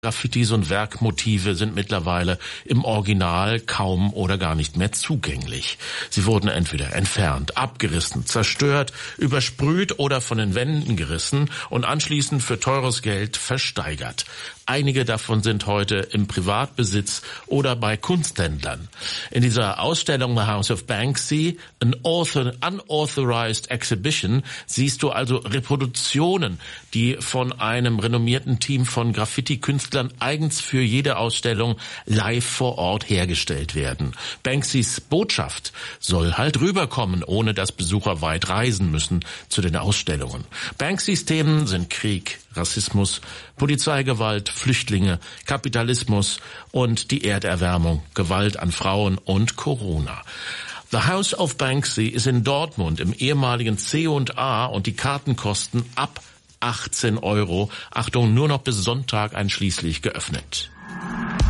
Graffitis und Werkmotive sind mittlerweile im Original kaum oder gar nicht mehr zugänglich. Sie wurden entweder entfernt, abgerissen, zerstört, übersprüht oder von den Wänden gerissen und anschließend für teures Geld versteigert. Einige davon sind heute im Privatbesitz oder bei Kunsthändlern. In dieser Ausstellung The House of Banksy, an Unauthorized Exhibition, siehst du also Reproduktionen, die von einem renommierten Team von Graffiti-Künstlern eigens für jede Ausstellung live vor Ort hergestellt werden. Banksys Botschaft soll halt rüberkommen, ohne dass Besucher weit reisen müssen zu den Ausstellungen. Banksys Themen sind Krieg, Rassismus, Polizeigewalt, Flüchtlinge, Kapitalismus und die Erderwärmung, Gewalt an Frauen und Corona. The House of Banksy ist in Dortmund im ehemaligen C&A und die Karten kosten ab 18 €. Achtung, nur noch bis Sonntag einschließlich geöffnet.